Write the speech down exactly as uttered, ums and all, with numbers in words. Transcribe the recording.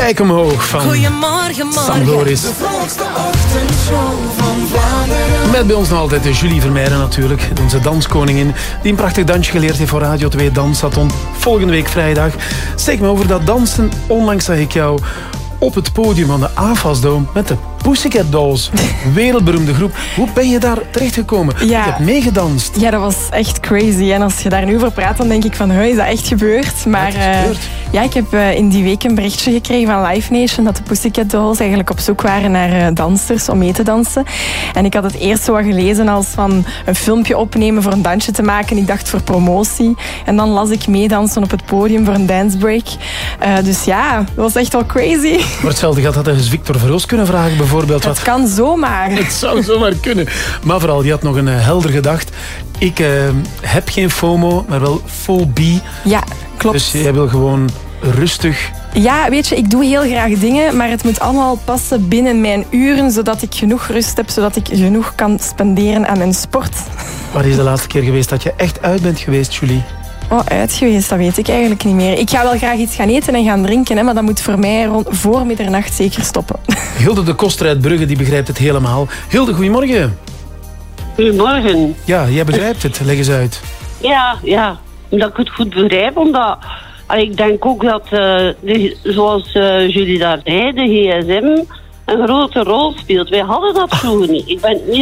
Kijk omhoog van Goedemorgen, morgen. Sam Doris. De vrolijkste ochtendshow van Vlaanderen. Met bij ons nog altijd Julie Vermeijden natuurlijk. Onze danskoningin. Die een prachtig dansje geleerd heeft voor Radio twee Dansathon. Volgende week vrijdag. Zeg me over dat dansen. Onlangs zag ik jou op het podium van de A F A S-dome met de Pussycat Dolls. Wereldberoemde groep. Hoe ben je daar terechtgekomen? Ja. Je hebt meegedanst. Ja, dat was echt crazy. En als je daar nu over praat, dan denk ik van, is dat echt gebeurd? Maar Wat is gebeurd? uh, ja, ik heb uh, in die week een berichtje gekregen van Live Nation dat de Pussycat Dolls eigenlijk op zoek waren naar uh, dansers om mee te dansen. En ik had het eerst zo wat gelezen als van een filmpje opnemen voor een dansje te maken. Ik dacht voor promotie. En dan las ik meedansen op het podium voor een dancebreak. Uh, dus ja, dat was echt wel crazy. Voor hetzelfde geld hadden ze Victor Verhulst kunnen vragen bijvoorbeeld. Dat Wat... kan zomaar. Het zou zomaar kunnen. Maar vooral, je had nog een uh, helder gedacht. Ik uh, heb geen FOMO, maar wel fobie. Ja, klopt. Dus jij wil gewoon rustig... Ja, weet je, ik doe heel graag dingen, maar het moet allemaal passen binnen mijn uren, zodat ik genoeg rust heb, zodat ik genoeg kan spenderen aan mijn sport. Waar is de laatste keer geweest dat je echt uit bent geweest, Julie? Oh, uit geweest, dat weet ik eigenlijk niet meer. Ik ga wel graag iets gaan eten en gaan drinken, hè, maar dat moet voor mij rond voor middernacht zeker stoppen. Hilde de Koster uit Brugge, die begrijpt het helemaal. Hilde, goedemorgen. Goedemorgen. Ja, jij begrijpt het. Leg eens uit. Ja, ja. Dat ik het goed begrijp, omdat allee, ik denk ook dat, uh, de, zoals uh, jullie daar zei, de gsm een grote rol speelt. Wij hadden dat vroeger niet. Ik ben niet